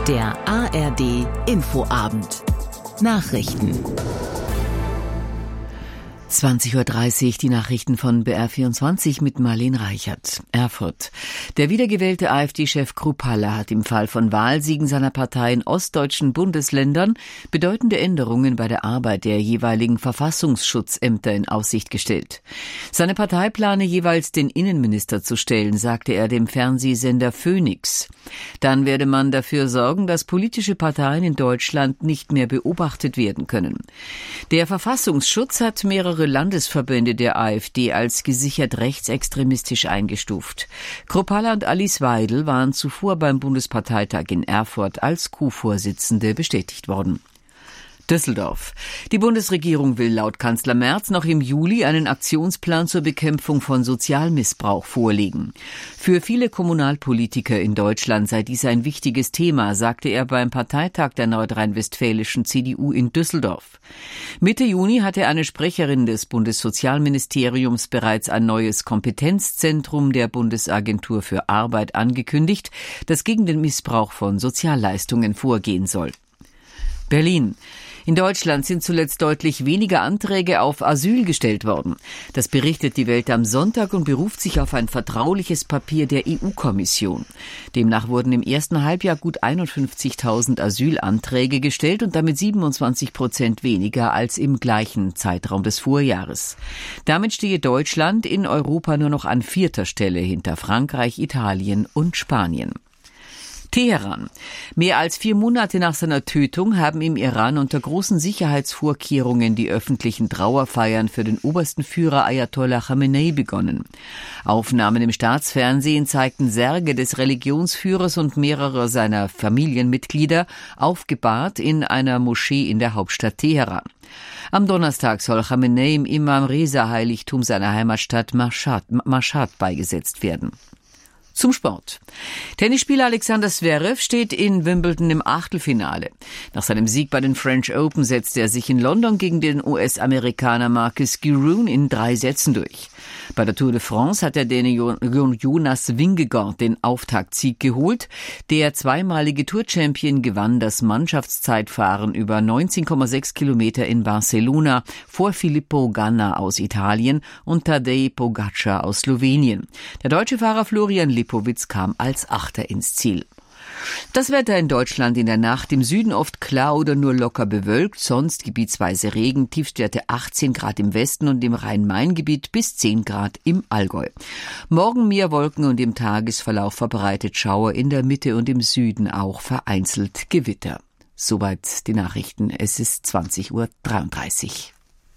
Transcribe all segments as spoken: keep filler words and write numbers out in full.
Der A R D Infoabend. Nachrichten. zwanzig Uhr dreißig, die Nachrichten von B R vierundzwanzig mit Marlene Reichert. Erfurt. Der wiedergewählte AfD-Chef Kruppalla hat im Fall von Wahlsiegen seiner Partei in ostdeutschen Bundesländern bedeutende Änderungen bei der Arbeit der jeweiligen Verfassungsschutzämter in Aussicht gestellt. Seine Partei plane jeweils den Innenminister zu stellen, sagte er dem Fernsehsender Phoenix. Dann werde man dafür sorgen, dass politische Parteien in Deutschland nicht mehr beobachtet werden können. Der Verfassungsschutz hat mehrere Landesverbände der AfD als gesichert rechtsextremistisch eingestuft. Kruppalla und Alice Weidel waren zuvor beim Bundesparteitag in Erfurt als Co-Vorsitzende bestätigt worden. Düsseldorf. Die Bundesregierung will laut Kanzler Merz noch im Juli einen Aktionsplan zur Bekämpfung von Sozialmissbrauch vorlegen. Für viele Kommunalpolitiker in Deutschland sei dies ein wichtiges Thema, sagte er beim Parteitag der nordrhein-westfälischen C D U in Düsseldorf. Mitte Juni hatte eine Sprecherin des Bundessozialministeriums bereits ein neues Kompetenzzentrum der Bundesagentur für Arbeit angekündigt, das gegen den Missbrauch von Sozialleistungen vorgehen soll. Berlin. In Deutschland sind zuletzt deutlich weniger Anträge auf Asyl gestellt worden. Das berichtet die Welt am Sonntag und beruft sich auf ein vertrauliches Papier der E U-Kommission. Demnach wurden im ersten Halbjahr gut einundfünfzigtausend Asylanträge gestellt und damit siebenundzwanzig Prozent weniger als im gleichen Zeitraum des Vorjahres. Damit stehe Deutschland in Europa nur noch an vierter Stelle hinter Frankreich, Italien und Spanien. Teheran. Mehr als vier Monate nach seiner Tötung haben im Iran unter großen Sicherheitsvorkehrungen die öffentlichen Trauerfeiern für den obersten Führer Ayatollah Khamenei begonnen. Aufnahmen im Staatsfernsehen zeigten Särge des Religionsführers und mehrerer seiner Familienmitglieder aufgebahrt in einer Moschee in der Hauptstadt Teheran. Am Donnerstag soll Khamenei im Imam-Reza-Heiligtum seiner Heimatstadt Mashhad, Mashhad beigesetzt werden. Zum Sport. Tennisspieler Alexander Zverev steht in Wimbledon im Achtelfinale. Nach seinem Sieg bei den French Open setzte er sich in London gegen den U S-Amerikaner Marcus Giroux in drei Sätzen durch. Bei der Tour de France hat der Däne Jonas Vingegaard den Auftaktsieg geholt. Der zweimalige Tour-Champion gewann das Mannschaftszeitfahren über neunzehn Komma sechs Kilometer in Barcelona vor Filippo Ganna aus Italien und Tadej Pogacar aus Slowenien. Der deutsche Fahrer Florian Lipowitz kam als Achter ins Ziel. Das Wetter in Deutschland in der Nacht, im Süden oft klar oder nur locker bewölkt, sonst gebietsweise Regen, Tiefstwerte achtzehn Grad im Westen und im Rhein-Main-Gebiet bis zehn Grad im Allgäu. Morgen mehr Wolken und im Tagesverlauf verbreitet Schauer, in der Mitte und im Süden auch vereinzelt Gewitter. Soweit die Nachrichten. Es ist zwanzig Uhr dreiunddreißig.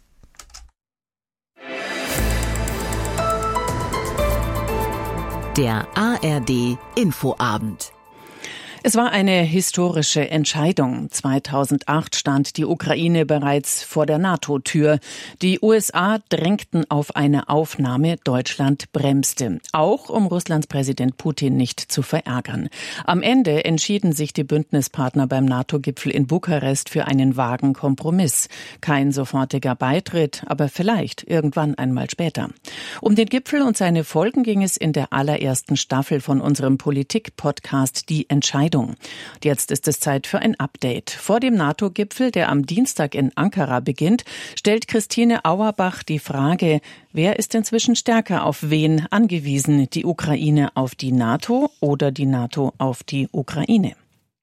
Der A R D Infoabend. Es war eine historische Entscheidung. zweitausendacht stand die Ukraine bereits vor der NATO-Tür. Die U S A drängten auf eine Aufnahme, Deutschland bremste. Auch um Russlands Präsident Putin nicht zu verärgern. Am Ende entschieden sich die Bündnispartner beim NATO-Gipfel in Bukarest für einen vagen Kompromiss. Kein sofortiger Beitritt, aber vielleicht irgendwann einmal später. Um den Gipfel und seine Folgen ging es in der allerersten Staffel von unserem Politik-Podcast Die Entscheidung. Und jetzt ist es Zeit für ein Update. Vor dem NATO-Gipfel, der am Dienstag in Ankara beginnt, stellt Christine Auerbach die Frage, wer ist inzwischen stärker auf wen angewiesen? Die Ukraine auf die NATO oder die NATO auf die Ukraine?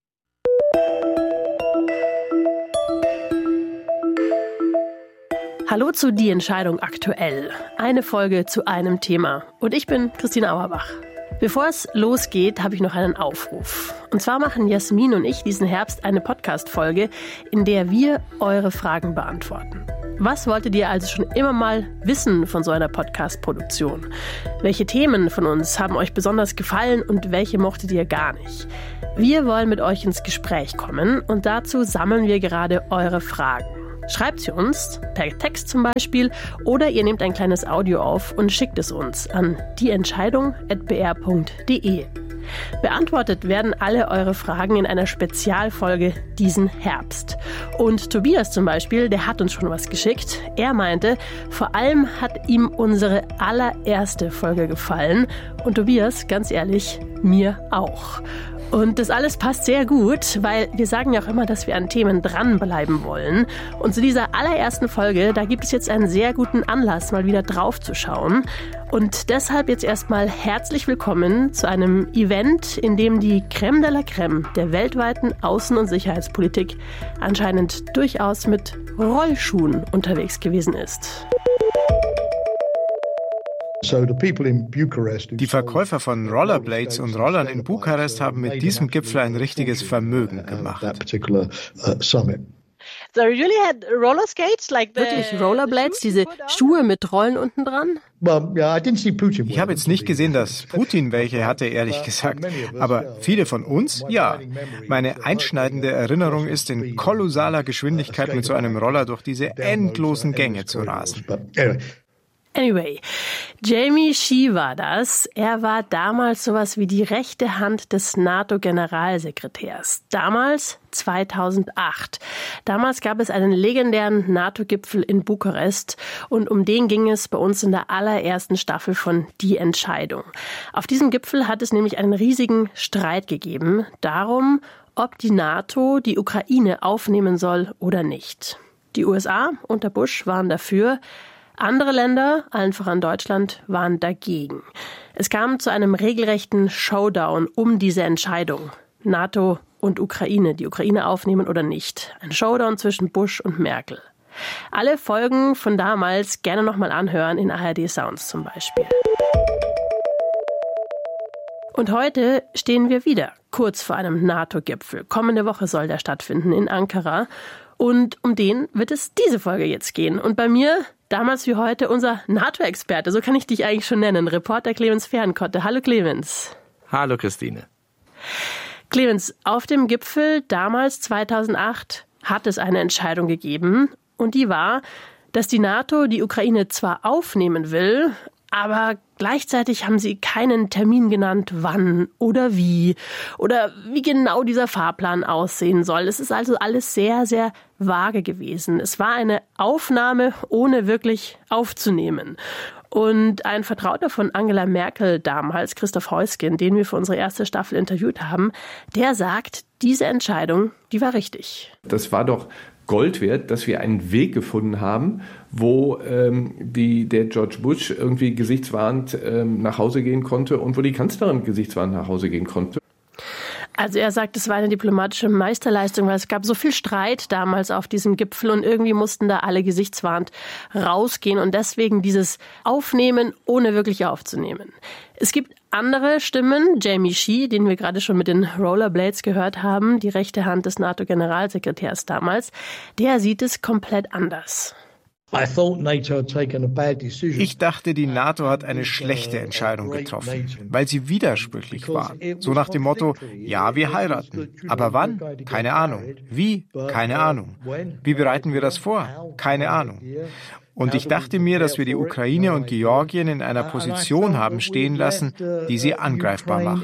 Hallo zu Die Entscheidung aktuell. Eine Folge zu einem Thema. Und ich bin Christine Auerbach. Bevor es losgeht, habe ich noch einen Aufruf. Und zwar machen Jasmin und ich diesen Herbst eine Podcast-Folge, in der wir eure Fragen beantworten. Was wolltet ihr also schon immer mal wissen von so einer Podcast-Produktion? Welche Themen von uns haben euch besonders gefallen und welche mochtet ihr gar nicht? Wir wollen mit euch ins Gespräch kommen und dazu sammeln wir gerade eure Fragen. Schreibt sie uns, per Text zum Beispiel, oder ihr nehmt ein kleines Audio auf und schickt es uns an dieentscheidung at b r punkt d e. Beantwortet werden alle eure Fragen in einer Spezialfolge diesen Herbst. Und Tobias zum Beispiel, der hat uns schon was geschickt. Er meinte, vor allem hat ihm unsere allererste Folge gefallen. Und Tobias, ganz ehrlich, mir auch. Und das alles passt sehr gut, weil wir sagen ja auch immer, dass wir an Themen dranbleiben wollen. Und zu dieser allerersten Folge, da gibt es jetzt einen sehr guten Anlass, mal wieder drauf zu schauen. Und deshalb jetzt erstmal herzlich willkommen zu einem Event, in dem die Crème de la Crème der weltweiten Außen- und Sicherheitspolitik anscheinend durchaus mit Rollschuhen unterwegs gewesen ist. Die Verkäufer von Rollerblades und Rollern in Bukarest haben mit diesem Gipfel ein richtiges Vermögen gemacht. Wirklich Rollerblades, diese Schuhe mit Rollen unten dran? Ich habe jetzt nicht gesehen, dass Putin welche hatte, ehrlich gesagt. Aber viele von uns, ja. Meine einschneidende Erinnerung ist, in kolossaler Geschwindigkeit mit so einem Roller durch diese endlosen Gänge zu rasen. Anyway, Jamie Shee war das. Er war damals sowas wie die rechte Hand des NATO-Generalsekretärs. Damals zweitausendacht. Damals gab es einen legendären NATO-Gipfel in Bukarest und um den ging es bei uns in der allerersten Staffel von Die Entscheidung. Auf diesem Gipfel hat es nämlich einen riesigen Streit gegeben darum, ob die NATO die Ukraine aufnehmen soll oder nicht. Die U S A unter Bush waren dafür. Andere Länder, allen voran Deutschland, waren dagegen. Es kam zu einem regelrechten Showdown um diese Entscheidung. NATO und Ukraine, die Ukraine aufnehmen oder nicht. Ein Showdown zwischen Bush und Merkel. Alle Folgen von damals gerne nochmal anhören in A R D Sounds zum Beispiel. Und heute stehen wir wieder kurz vor einem NATO-Gipfel. Kommende Woche soll der stattfinden in Ankara. Und um den wird es diese Folge jetzt gehen. Und bei mir, damals wie heute, unser NATO-Experte, so kann ich dich eigentlich schon nennen, Reporter Clemens Fernkotte. Hallo Clemens. Hallo Christine. Clemens, auf dem Gipfel damals zweitausendacht hat es eine Entscheidung gegeben. Und die war, dass die NATO die Ukraine zwar aufnehmen will, aber gleichzeitig haben sie keinen Termin genannt, wann oder wie oder wie genau dieser Fahrplan aussehen soll. Es ist also alles sehr, sehr vage gewesen. Es war eine Aufnahme, ohne wirklich aufzunehmen. Und ein Vertrauter von Angela Merkel damals, Christoph Heusgen, den wir für unsere erste Staffel interviewt haben, der sagt, diese Entscheidung, die war richtig. Das war doch Gold wert, dass wir einen Weg gefunden haben, wo ähm, die, der George Bush irgendwie gesichtswahrend ähm, nach Hause gehen konnte und wo die Kanzlerin gesichtswahrend nach Hause gehen konnte. Also er sagt, es war eine diplomatische Meisterleistung, weil es gab so viel Streit damals auf diesem Gipfel und irgendwie mussten da alle gesichtswahrend rausgehen und deswegen dieses Aufnehmen, ohne wirklich aufzunehmen. Es gibt andere Stimmen. Jamie Shee, den wir gerade schon mit den Rollerblades gehört haben, die rechte Hand des NATO-Generalsekretärs damals, der sieht es komplett anders. Ich dachte, die NATO hat eine schlechte Entscheidung getroffen, weil sie widersprüchlich war. So nach dem Motto, ja, wir heiraten. Aber wann? Keine Ahnung. Wie? Keine Ahnung. Wie bereiten wir das vor? Keine Ahnung. Und ich dachte mir, dass wir die Ukraine und Georgien in einer Position haben stehen lassen, die sie angreifbar macht.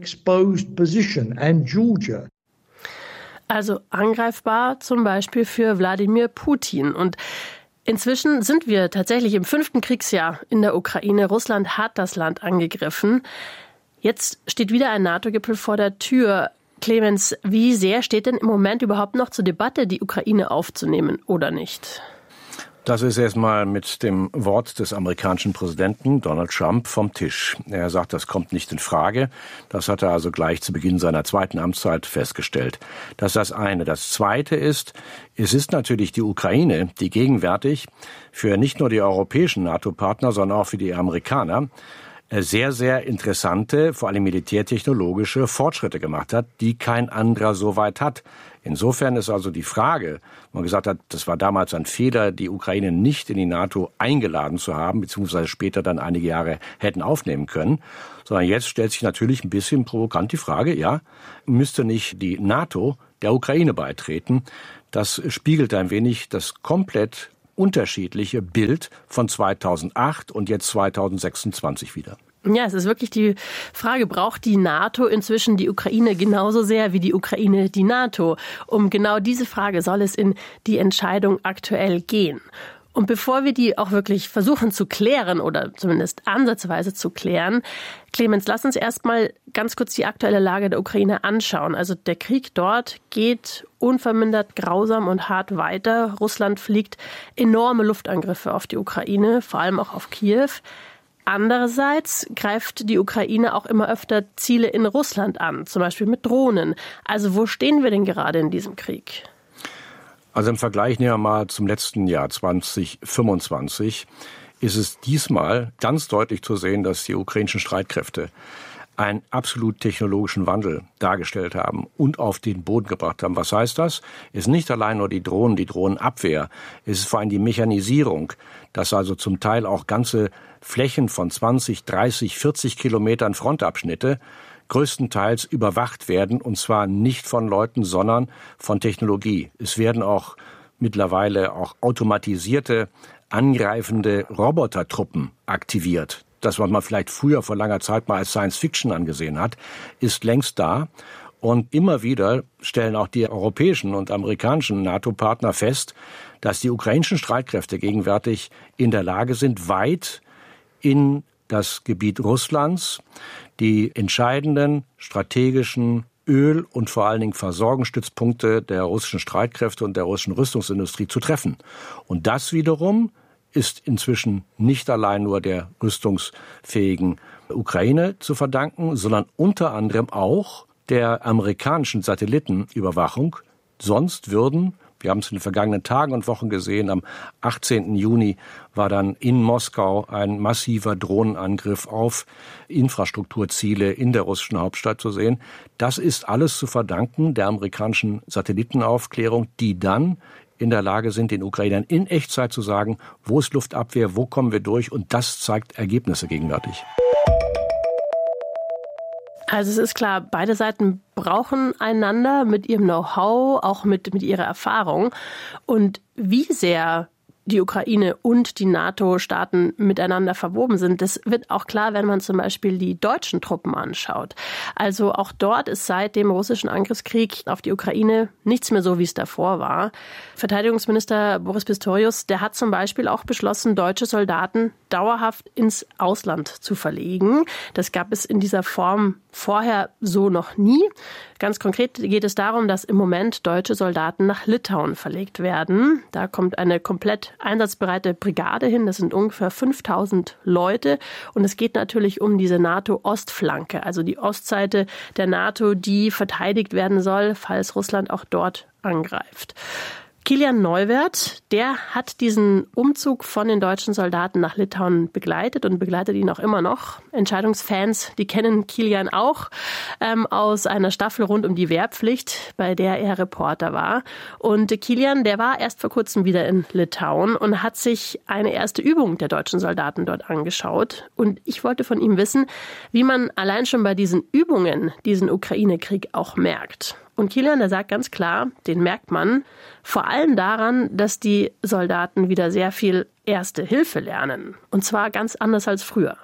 Also angreifbar zum Beispiel für Wladimir Putin. Und inzwischen sind wir tatsächlich im fünften Kriegsjahr in der Ukraine. Russland hat das Land angegriffen. Jetzt steht wieder ein NATO-Gipfel vor der Tür. Clemens, wie sehr steht denn im Moment überhaupt noch zur Debatte, die Ukraine aufzunehmen oder nicht? Das ist erstmal mit dem Wort des amerikanischen Präsidenten Donald Trump vom Tisch. Er sagt, das kommt nicht in Frage. Das hat er also gleich zu Beginn seiner zweiten Amtszeit festgestellt. Das ist das eine. Das zweite ist, es ist natürlich die Ukraine, die gegenwärtig für nicht nur die europäischen NATO-Partner, sondern auch für die Amerikaner sehr, sehr interessante, vor allem militärtechnologische Fortschritte gemacht hat, die kein anderer so weit hat. Insofern ist also die Frage, wo man gesagt hat, das war damals ein Fehler, die Ukraine nicht in die NATO eingeladen zu haben, beziehungsweise später dann einige Jahre hätten aufnehmen können, sondern jetzt stellt sich natürlich ein bisschen provokant die Frage, ja, müsste nicht die NATO der Ukraine beitreten? Das spiegelt ein wenig das komplett unterschiedliche Bild von zweitausendacht und jetzt zweitausendsechsundzwanzig wieder. Ja, es ist wirklich die Frage, braucht die NATO inzwischen die Ukraine genauso sehr wie die Ukraine die NATO? Um genau diese Frage soll es in die Entscheidung aktuell gehen. Und bevor wir die auch wirklich versuchen zu klären oder zumindest ansatzweise zu klären, Clemens, lass uns erstmal ganz kurz die aktuelle Lage der Ukraine anschauen. Also der Krieg dort geht unvermindert grausam und hart weiter. Russland fliegt enorme Luftangriffe auf die Ukraine, vor allem auch auf Kiew. Andererseits greift die Ukraine auch immer öfter Ziele in Russland an, zum Beispiel mit Drohnen. Also wo stehen wir denn gerade in diesem Krieg? Also im Vergleich nehmen wir mal zum letzten Jahr zwanzig fünfundzwanzig ist es diesmal ganz deutlich zu sehen, dass die ukrainischen Streitkräfte einen absolut technologischen Wandel dargestellt haben und auf den Boden gebracht haben. Was heißt das? Es ist nicht allein nur die Drohnen, die Drohnenabwehr. Es ist vor allem die Mechanisierung, dass also zum Teil auch ganze Flächen von zwanzig, dreißig, vierzig Kilometern Frontabschnitte größtenteils überwacht werden, und zwar nicht von Leuten, sondern von Technologie. Es werden auch mittlerweile auch automatisierte, angreifende Robotertruppen aktiviert. Das, was man vielleicht früher vor langer Zeit mal als Science Fiction angesehen hat, ist längst da. Und immer wieder stellen auch die europäischen und amerikanischen NATO-Partner fest, dass die ukrainischen Streitkräfte gegenwärtig in der Lage sind, weit in das Gebiet Russlands die entscheidenden strategischen Öl- und vor allen Dingen Versorgungsstützpunkte der russischen Streitkräfte und der russischen Rüstungsindustrie zu treffen. Und das wiederum ist inzwischen nicht allein nur der rüstungsfähigen Ukraine zu verdanken, sondern unter anderem auch der amerikanischen Satellitenüberwachung. Sonst würden, wir haben es in den vergangenen Tagen und Wochen gesehen, am achtzehnten Juni war dann in Moskau ein massiver Drohnenangriff auf Infrastrukturziele in der russischen Hauptstadt zu sehen. Das ist alles zu verdanken der amerikanischen Satellitenaufklärung, die dann in der Lage sind, den Ukrainern in Echtzeit zu sagen, wo ist Luftabwehr, wo kommen wir durch, und das zeigt Ergebnisse gegenwärtig. Also es ist klar, beide Seiten brauchen einander mit ihrem Know-how, auch mit, mit ihrer Erfahrung. Und wie sehr die Ukraine und die NATO-Staaten miteinander verwoben sind, das wird auch klar, wenn man zum Beispiel die deutschen Truppen anschaut. Also auch dort ist seit dem russischen Angriffskrieg auf die Ukraine nichts mehr so, wie es davor war. Verteidigungsminister Boris Pistorius, der hat zum Beispiel auch beschlossen, deutsche Soldaten dauerhaft ins Ausland zu verlegen. Das gab es in dieser Form vorher so noch nie. Ganz konkret geht es darum, dass im Moment deutsche Soldaten nach Litauen verlegt werden. Da kommt eine komplett einsatzbereite Brigade hin. Das sind ungefähr fünftausend Leute. Und es geht natürlich um diese NATO-Ostflanke, also die Ostseite der NATO, die verteidigt werden soll, falls Russland auch dort angreift. Kilian Neuwirth, der hat diesen Umzug von den deutschen Soldaten nach Litauen begleitet und begleitet ihn auch immer noch. Entscheidungsfans, die kennen Kilian auch ähm, aus einer Staffel rund um die Wehrpflicht, bei der er Reporter war. Und Kilian, der war erst vor kurzem wieder in Litauen und hat sich eine erste Übung der deutschen Soldaten dort angeschaut. Und ich wollte von ihm wissen, wie man allein schon bei diesen Übungen diesen Ukraine-Krieg auch merkt. Und Kilian, der sagt ganz klar, den merkt man vor allem daran, dass die Soldaten wieder sehr viel Erste Hilfe lernen. Und zwar ganz anders als früher.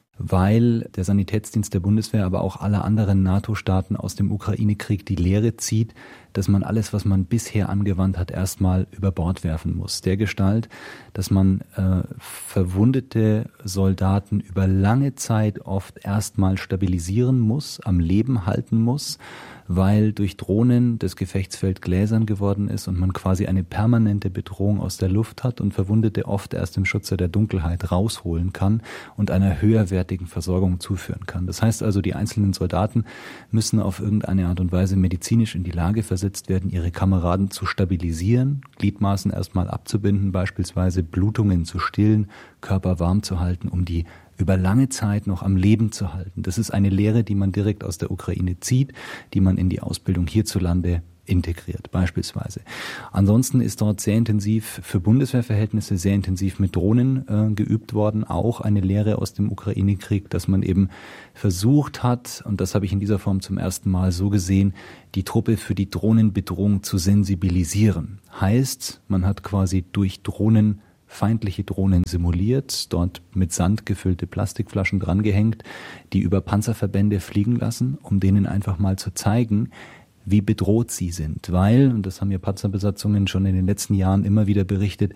Weil der Sanitätsdienst der Bundeswehr, aber auch alle anderen NATO-Staaten aus dem Ukraine-Krieg die Lehre zieht, dass man alles, was man bisher angewandt hat, erstmal über Bord werfen muss. Dergestalt, dass man äh, verwundete Soldaten über lange Zeit oft erstmal stabilisieren muss, am Leben halten muss, weil durch Drohnen das Gefechtsfeld gläsern geworden ist und man quasi eine permanente Bedrohung aus der Luft hat und Verwundete oft erst im Schutze der Dunkelheit rausholen kann und einer höherwertigen Versorgung zuführen kann. Das heißt also, die einzelnen Soldaten müssen auf irgendeine Art und Weise medizinisch in die Lage versetzt werden, ihre Kameraden zu stabilisieren, Gliedmaßen erstmal abzubinden, beispielsweise Blutungen zu stillen, Körper warm zu halten, um die über lange Zeit noch am Leben zu halten. Das ist eine Lehre, die man direkt aus der Ukraine zieht, die man in die Ausbildung hierzulande integriert, beispielsweise. Ansonsten ist dort sehr intensiv, für Bundeswehrverhältnisse sehr intensiv mit Drohnen äh, geübt worden. Auch eine Lehre aus dem Ukraine-Krieg, dass man eben versucht hat, und das habe ich in dieser Form zum ersten Mal so gesehen, die Truppe für die Drohnenbedrohung zu sensibilisieren. Heißt, man hat quasi durch Drohnen feindliche Drohnen simuliert, dort mit Sand gefüllte Plastikflaschen drangehängt, die über Panzerverbände fliegen lassen, um denen einfach mal zu zeigen, wie bedroht sie sind. Weil, und das haben ja Panzerbesatzungen schon in den letzten Jahren immer wieder berichtet,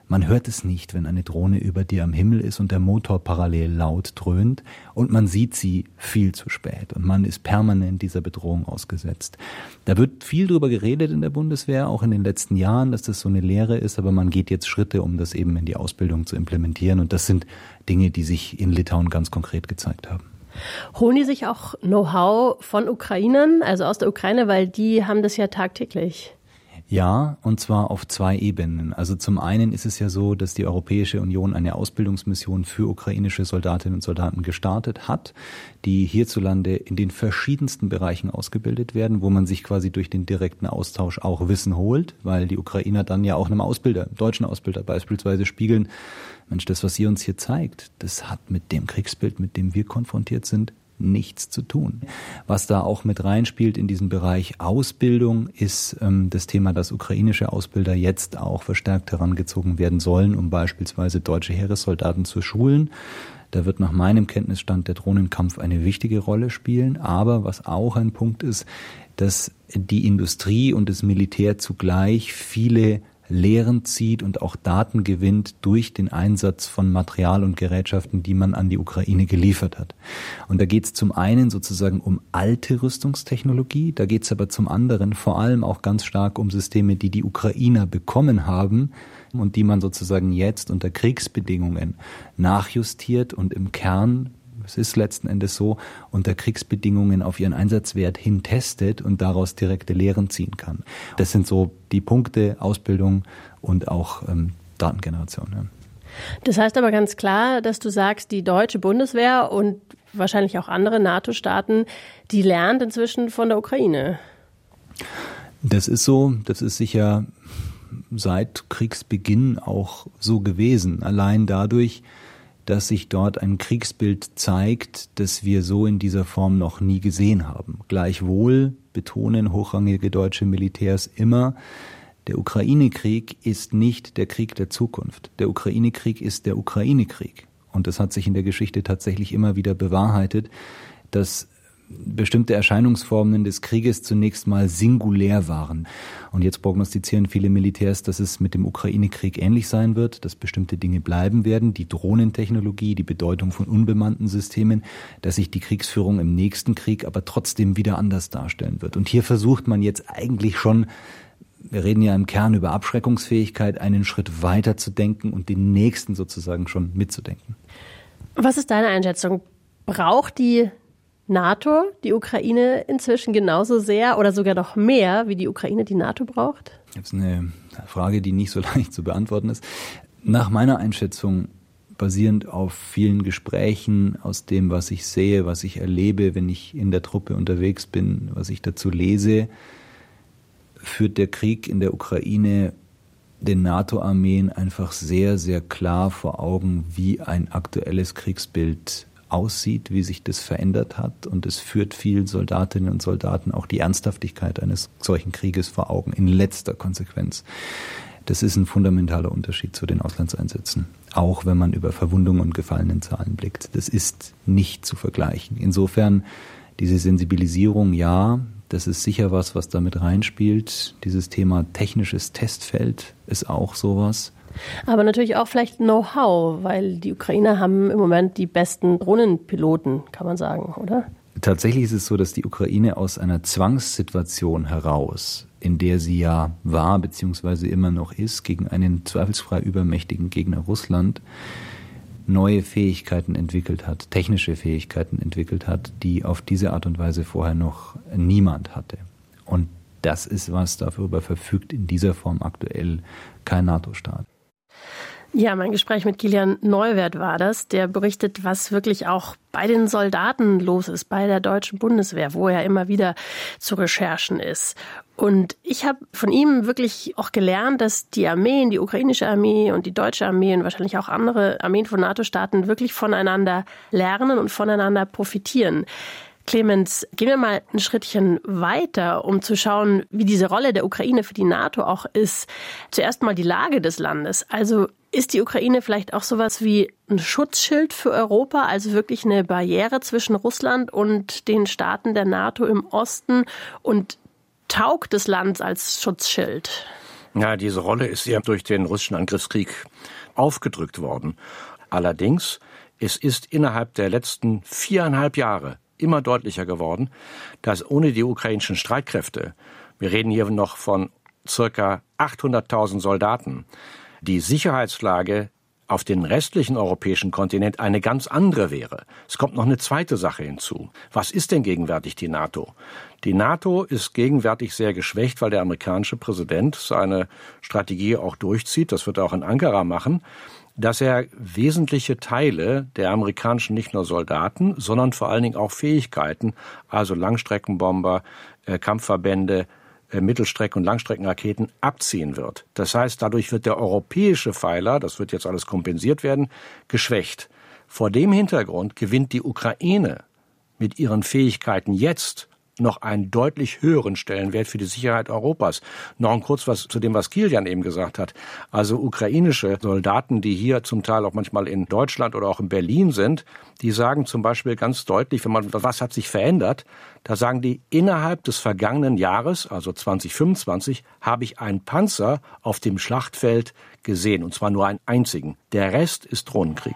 Man hört es nicht, wenn eine Drohne über dir am Himmel ist und der Motor parallel laut dröhnt, und man sieht sie viel zu spät und man ist permanent dieser Bedrohung ausgesetzt. Da wird viel drüber geredet in der Bundeswehr, auch in den letzten Jahren, dass das so eine Lehre ist, aber man geht jetzt Schritte, um das eben in die Ausbildung zu implementieren, und das sind Dinge, die sich in Litauen ganz konkret gezeigt haben. Holen die sich auch Know-how von Ukrainern, also aus der Ukraine, weil die haben das ja tagtäglich? Ja, und zwar auf zwei Ebenen. Also zum einen ist es ja so, dass die Europäische Union eine Ausbildungsmission für ukrainische Soldatinnen und Soldaten gestartet hat, die hierzulande in den verschiedensten Bereichen ausgebildet werden, wo man sich quasi durch den direkten Austausch auch Wissen holt, weil die Ukrainer dann ja auch einem Ausbilder, einem deutschen Ausbilder beispielsweise spiegeln, Mensch, das, was ihr uns hier zeigt, das hat mit dem Kriegsbild, mit dem wir konfrontiert sind, nichts zu tun. Was da auch mit reinspielt in diesen Bereich Ausbildung, ist ähm, das Thema, dass ukrainische Ausbilder jetzt auch verstärkt herangezogen werden sollen, um beispielsweise deutsche Heeressoldaten zu schulen. Da wird nach meinem Kenntnisstand der Drohnenkampf eine wichtige Rolle spielen. Aber was auch ein Punkt ist, dass die Industrie und das Militär zugleich viele Lehren zieht und auch Daten gewinnt durch den Einsatz von Material und Gerätschaften, die man an die Ukraine geliefert hat. Und da geht es zum einen sozusagen um alte Rüstungstechnologie, da geht es aber zum anderen vor allem auch ganz stark um Systeme, die die Ukrainer bekommen haben und die man sozusagen jetzt unter Kriegsbedingungen nachjustiert und im Kern, es ist letzten Endes so, unter Kriegsbedingungen auf ihren Einsatzwert hin testet und daraus direkte Lehren ziehen kann. Das sind so die Punkte, Ausbildung und auch ähm, Datengeneration. Ja. Das heißt aber ganz klar, dass du sagst, die deutsche Bundeswehr und wahrscheinlich auch andere NATO-Staaten, die lernt inzwischen von der Ukraine. Das ist so, das ist sicher seit Kriegsbeginn auch so gewesen. Allein dadurch, dass sich dort ein Kriegsbild zeigt, das wir so in dieser Form noch nie gesehen haben. Gleichwohl betonen hochrangige deutsche Militärs immer, der Ukraine-Krieg ist nicht der Krieg der Zukunft. Der Ukraine-Krieg ist der Ukraine-Krieg. Und das hat sich in der Geschichte tatsächlich immer wieder bewahrheitet, dass bestimmte Erscheinungsformen des Krieges zunächst mal singulär waren. Und jetzt prognostizieren viele Militärs, dass es mit dem Ukraine-Krieg ähnlich sein wird, dass bestimmte Dinge bleiben werden, die Drohnentechnologie, die Bedeutung von unbemannten Systemen, dass sich die Kriegsführung im nächsten Krieg aber trotzdem wieder anders darstellen wird. Und hier versucht man jetzt eigentlich schon, wir reden ja im Kern über Abschreckungsfähigkeit, einen Schritt weiter zu denken und den nächsten sozusagen schon mitzudenken. Was ist deine Einschätzung? Braucht die NATO die Ukraine inzwischen genauso sehr oder sogar noch mehr, wie die Ukraine die NATO braucht? Das ist eine Frage, die nicht so leicht zu beantworten ist. Nach meiner Einschätzung, basierend auf vielen Gesprächen, aus dem, was ich sehe, was ich erlebe, wenn ich in der Truppe unterwegs bin, was ich dazu lese, führt der Krieg in der Ukraine den NATO-Armeen einfach sehr, sehr klar vor Augen, wie ein aktuelles Kriegsbild aussieht, wie sich das verändert hat. Und es führt vielen Soldatinnen und Soldaten auch die Ernsthaftigkeit eines solchen Krieges vor Augen, in letzter Konsequenz. Das ist ein fundamentaler Unterschied zu den Auslandseinsätzen, auch wenn man über Verwundungen und Gefallenenzahlen blickt. Das ist nicht zu vergleichen. Insofern diese Sensibilisierung, ja, das ist sicher was, was damit reinspielt. Dieses Thema technisches Testfeld ist auch sowas. Aber natürlich auch vielleicht Know-how, weil die Ukrainer haben im Moment die besten Drohnenpiloten, kann man sagen, oder? Tatsächlich ist es so, dass die Ukraine aus einer Zwangssituation heraus, in der sie ja war bzw. immer noch ist, gegen einen zweifelsfrei übermächtigen Gegner Russland, neue Fähigkeiten entwickelt hat, technische Fähigkeiten entwickelt hat, die auf diese Art und Weise vorher noch niemand hatte. Und das ist was, darüber verfügt in dieser Form aktuell kein NATO-Staat. Ja, mein Gespräch mit Kilian Neuwert war das. Der berichtet, was wirklich auch bei den Soldaten los ist, bei der deutschen Bundeswehr, wo er immer wieder zu Recherchen ist. Und ich habe von ihm wirklich auch gelernt, dass die Armeen, die ukrainische Armee und die deutsche Armee und wahrscheinlich auch andere Armeen von NATO-Staaten wirklich voneinander lernen und voneinander profitieren. Clemens, gehen wir mal ein Schrittchen weiter, um zu schauen, wie diese Rolle der Ukraine für die NATO auch ist. Zuerst mal die Lage des Landes. Also ist die Ukraine vielleicht auch sowas wie ein Schutzschild für Europa, also wirklich eine Barriere zwischen Russland und den Staaten der NATO im Osten, und taugt das Land als Schutzschild? Ja, diese Rolle ist ja durch den russischen Angriffskrieg aufgedrückt worden. Allerdings, es ist innerhalb der letzten viereinhalb Jahre immer deutlicher geworden, dass ohne die ukrainischen Streitkräfte, wir reden hier noch von circa achthunderttausend Soldaten, die Sicherheitslage auf den restlichen europäischen Kontinent eine ganz andere wäre. Es kommt noch eine zweite Sache hinzu. Was ist denn gegenwärtig die NATO? Die NATO ist gegenwärtig sehr geschwächt, weil der amerikanische Präsident seine Strategie auch durchzieht, das wird er auch in Ankara machen, dass er wesentliche Teile der amerikanischen nicht nur Soldaten, sondern vor allen Dingen auch Fähigkeiten, also Langstreckenbomber, äh, Kampfverbände, Mittelstrecken- und Langstreckenraketen abziehen wird. Das heißt, dadurch wird der europäische Pfeiler, das wird jetzt alles kompensiert werden, geschwächt. Vor dem Hintergrund gewinnt die Ukraine mit ihren Fähigkeiten jetzt noch einen deutlich höheren Stellenwert für die Sicherheit Europas. Noch ein kurz was zu dem, was Kilian eben gesagt hat. Also ukrainische Soldaten, die hier zum Teil auch manchmal in Deutschland oder auch in Berlin sind, die sagen zum Beispiel ganz deutlich, wenn man, was hat sich verändert? Da sagen die, innerhalb des vergangenen Jahres, also zwanzig fünfundzwanzig, habe ich einen Panzer auf dem Schlachtfeld gesehen. Und zwar nur einen einzigen. Der Rest ist Drohnenkrieg.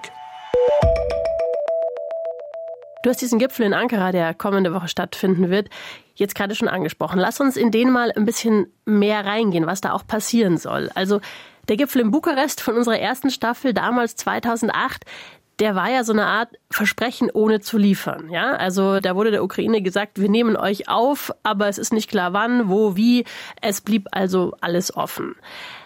Du hast diesen Gipfel in Ankara, der kommende Woche stattfinden wird, jetzt gerade schon angesprochen. Lass uns in den mal ein bisschen mehr reingehen, was da auch passieren soll. Also der Gipfel in Bukarest von unserer ersten Staffel, damals zweitausendacht, der war ja so eine Art Versprechen ohne zu liefern. Ja, also da wurde der Ukraine gesagt, wir nehmen euch auf, aber es ist nicht klar wann, wo, wie. Es blieb also alles offen.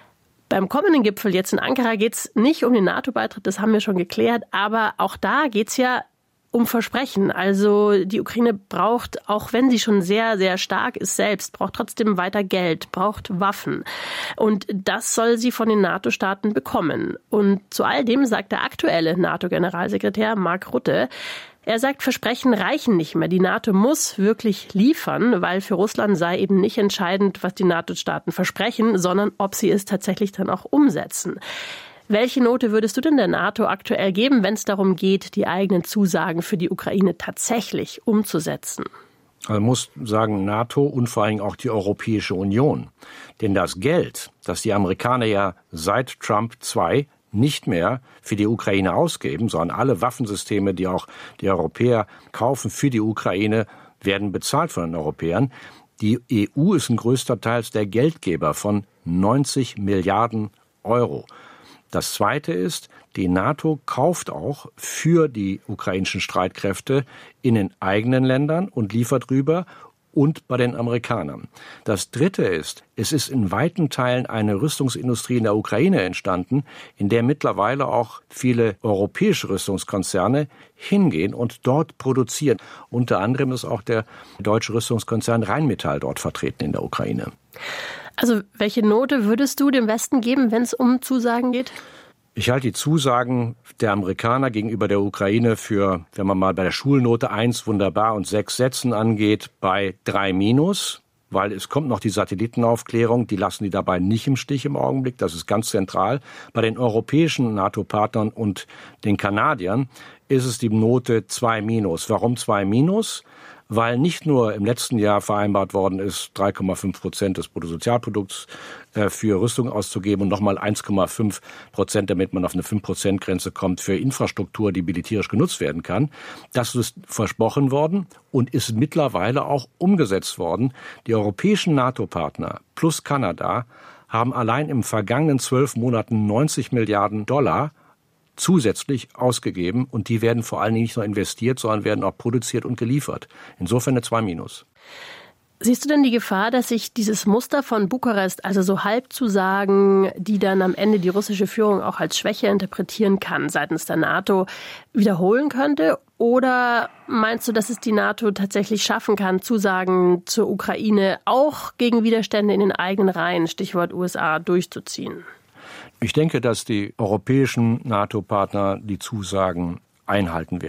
Beim kommenden Gipfel jetzt in Ankara geht es nicht um den NATO-Beitritt, das haben wir schon geklärt, aber auch da geht es ja um Versprechen. Also die Ukraine braucht, auch wenn sie schon sehr, sehr stark ist selbst, braucht trotzdem weiter Geld, braucht Waffen. Und das soll sie von den NATO-Staaten bekommen. Und zu all dem sagt der aktuelle NATO-Generalsekretär Mark Rutte, er sagt, Versprechen reichen nicht mehr. Die NATO muss wirklich liefern, weil für Russland sei eben nicht entscheidend, was die NATO-Staaten versprechen, sondern ob sie es tatsächlich dann auch umsetzen. Welche Note würdest du denn der NATO aktuell geben, wenn es darum geht, die eigenen Zusagen für die Ukraine tatsächlich umzusetzen? Man muss sagen, NATO und vor allem auch die Europäische Union. Denn das Geld, das die Amerikaner ja seit Trump zwei nicht mehr für die Ukraine ausgeben, sondern alle Waffensysteme, die auch die Europäer kaufen für die Ukraine, werden bezahlt von den Europäern. Die E U ist ein größter Teil der Geldgeber von neunzig Milliarden Euro. Das Zweite ist, die NATO kauft auch für die ukrainischen Streitkräfte in den eigenen Ländern und liefert rüber und bei den Amerikanern. Das Dritte ist, es ist in weiten Teilen eine Rüstungsindustrie in der Ukraine entstanden, in der mittlerweile auch viele europäische Rüstungskonzerne hingehen und dort produzieren. Unter anderem ist auch der deutsche Rüstungskonzern Rheinmetall dort vertreten in der Ukraine. Also welche Note würdest du dem Westen geben, wenn es um Zusagen geht? Ich halte die Zusagen der Amerikaner gegenüber der Ukraine für, wenn man mal bei der Schulnote eins wunderbar und sechs Sätzen angeht, bei drei minus, weil es kommt noch die Satellitenaufklärung, die lassen die dabei nicht im Stich im Augenblick, das ist ganz zentral. Bei den europäischen NATO-Partnern und den Kanadiern ist es die Note zwei minus. Warum zwei minus? Weil nicht nur im letzten Jahr vereinbart worden ist, drei Komma fünf Prozent des Bruttosozialprodukts für Rüstung auszugeben und nochmal eins Komma fünf Prozent, damit man auf eine fünf Prozent Grenze kommt, für Infrastruktur, die militärisch genutzt werden kann. Das ist versprochen worden und ist mittlerweile auch umgesetzt worden. Die europäischen NATO-Partner plus Kanada haben allein im vergangenen zwölf Monaten neunzig Milliarden Dollar zusätzlich ausgegeben und die werden vor allen Dingen nicht nur investiert, sondern werden auch produziert und geliefert. Insofern eine zwei minus. Siehst du denn die Gefahr, dass sich dieses Muster von Bukarest, also so Halbzusagen, die dann am Ende die russische Führung auch als Schwäche interpretieren kann seitens der NATO, wiederholen könnte? Oder meinst du, dass es die NATO tatsächlich schaffen kann, Zusagen zur Ukraine auch gegen Widerstände in den eigenen Reihen, Stichwort U S A, durchzuziehen? Ich denke, dass die europäischen NATO-Partner die Zusagen einhalten werden.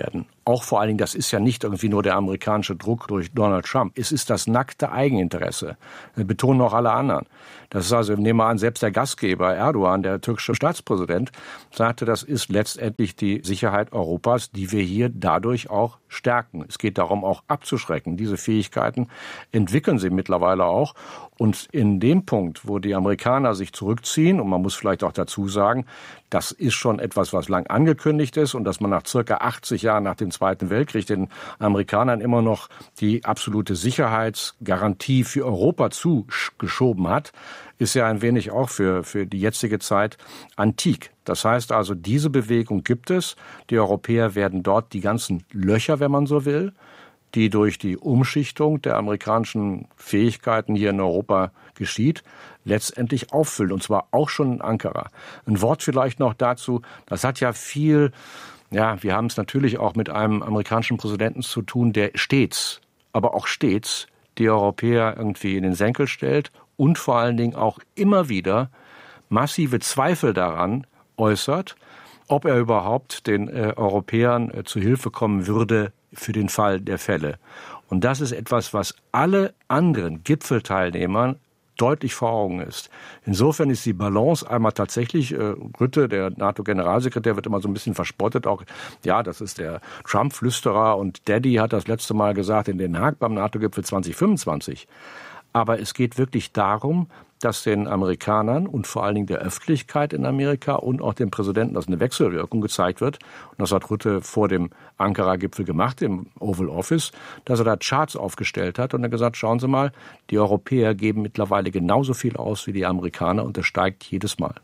Auch vor allen Dingen, das ist ja nicht irgendwie nur der amerikanische Druck durch Donald Trump. Es ist das nackte Eigeninteresse. Das betonen auch alle anderen. Das ist also, nehmen wir an, selbst der Gastgeber Erdogan, der türkische Staatspräsident, sagte, das ist letztendlich die Sicherheit Europas, die wir hier dadurch auch stärken. Es geht darum, auch abzuschrecken. Diese Fähigkeiten entwickeln sie mittlerweile auch. Und in dem Punkt, wo die Amerikaner sich zurückziehen, und man muss vielleicht auch dazu sagen, das ist schon etwas, was lang angekündigt ist und dass man nach circa achtzig Jahren nach dem Zweiten Weltkrieg den Amerikanern immer noch die absolute Sicherheitsgarantie für Europa zugeschoben hat, ist ja ein wenig auch für, für die jetzige Zeit antik. Das heißt also, diese Bewegung gibt es. Die Europäer werden dort die ganzen Löcher, wenn man so will, die durch die Umschichtung der amerikanischen Fähigkeiten hier in Europa geschieht, letztendlich auffüllen. Und zwar auch schon in Ankara. Ein Wort vielleicht noch dazu. Das hat ja viel, ja, wir haben es natürlich auch mit einem amerikanischen Präsidenten zu tun, der stets, aber auch stets die Europäer irgendwie in den Senkel stellt und vor allen Dingen auch immer wieder massive Zweifel daran äußert, ob er überhaupt den äh, Europäern äh, zu Hilfe kommen würde für den Fall der Fälle. Und das ist etwas, was alle anderen Gipfelteilnehmern deutlich vor Augen ist. Insofern ist die Balance einmal tatsächlich, äh, Rutte, der NATO-Generalsekretär, wird immer so ein bisschen verspottet, auch, ja, das ist der Trump-Flüsterer und Daddy hat das letzte Mal gesagt in Den Haag beim NATO-Gipfel zwanzig fünfundzwanzig. Aber es geht wirklich darum, dass den Amerikanern und vor allen Dingen der Öffentlichkeit in Amerika und auch dem Präsidenten, dass eine Wechselwirkung gezeigt wird. Und das hat Rutte vor dem Ankara-Gipfel gemacht, im Oval Office, dass er da Charts aufgestellt hat und er gesagt, schauen Sie mal, die Europäer geben mittlerweile genauso viel aus wie die Amerikaner und das steigt jedes Mal.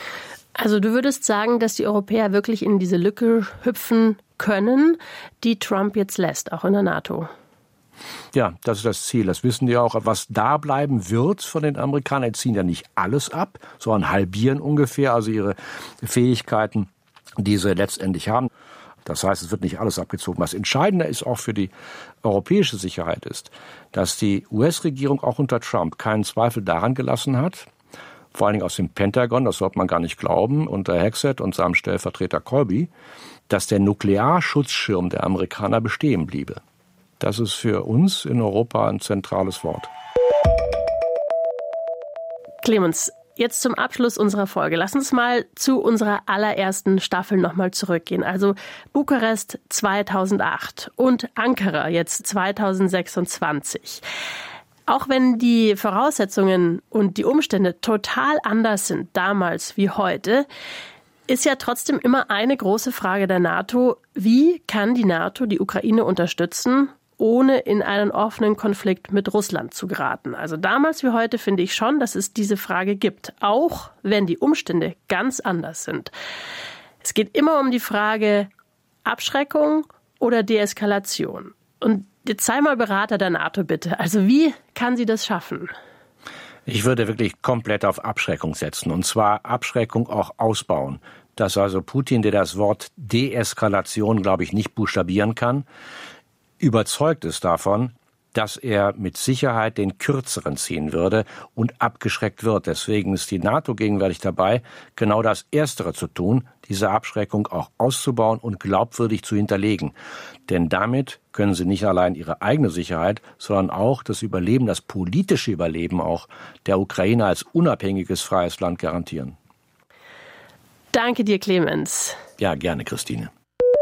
Also du würdest sagen, dass die Europäer wirklich in diese Lücke hüpfen können, die Trump jetzt lässt, auch in der NATO? Ja, das ist das Ziel. Das wissen die auch. Was da bleiben wird von den Amerikanern, die ziehen ja nicht alles ab, sondern halbieren ungefähr, also ihre Fähigkeiten, die sie letztendlich haben. Das heißt, es wird nicht alles abgezogen. Was entscheidender ist auch für die europäische Sicherheit ist, dass die U S-Regierung auch unter Trump keinen Zweifel daran gelassen hat, vor allen Dingen aus dem Pentagon, das sollte man gar nicht glauben, unter Hegseth und seinem Stellvertreter Colby, dass der Nuklearschutzschirm der Amerikaner bestehen bliebe. Das ist für uns in Europa ein zentrales Wort. Clemens, jetzt zum Abschluss unserer Folge. Lass uns mal zu unserer allerersten Staffel nochmal zurückgehen. Also Bukarest zweitausendacht und Ankara jetzt zweitausendsechsundzwanzig. Auch wenn die Voraussetzungen und die Umstände total anders sind damals wie heute, ist ja trotzdem immer eine große Frage der NATO. Wie kann die NATO die Ukraine unterstützen, ohne in einen offenen Konflikt mit Russland zu geraten? Also damals wie heute finde ich schon, dass es diese Frage gibt, auch wenn die Umstände ganz anders sind. Es geht immer um die Frage Abschreckung oder Deeskalation. Und jetzt sei mal Berater der NATO bitte. Also wie kann sie das schaffen? Ich würde wirklich komplett auf Abschreckung setzen, und zwar Abschreckung auch ausbauen. Dass also Putin, der das Wort Deeskalation, glaube ich, nicht buchstabieren kann, überzeugt ist davon, dass er mit Sicherheit den Kürzeren ziehen würde und abgeschreckt wird. Deswegen ist die NATO gegenwärtig dabei, genau das Erstere zu tun, diese Abschreckung auch auszubauen und glaubwürdig zu hinterlegen. Denn damit können sie nicht allein ihre eigene Sicherheit, sondern auch das Überleben, das politische Überleben auch der Ukraine als unabhängiges, freies Land garantieren. Danke dir, Clemens. Ja, gerne, Christine.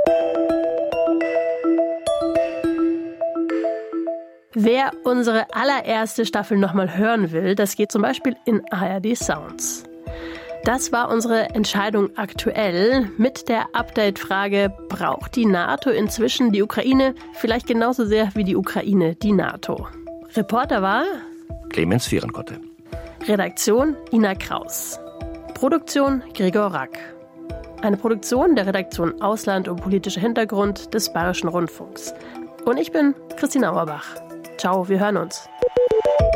Wer unsere allererste Staffel nochmal hören will, das geht zum Beispiel in A R D Sounds. Das war unsere Entscheidung aktuell mit der Update-Frage, braucht die NATO inzwischen die Ukraine vielleicht genauso sehr wie die Ukraine die NATO? Reporter war Clemens Vierenkotte. Redaktion Ina Kraus. Produktion Gregor Rack. Eine Produktion der Redaktion Ausland und politischer Hintergrund des Bayerischen Rundfunks. Und ich bin Christine Auerbach. Ciao, wir hören uns.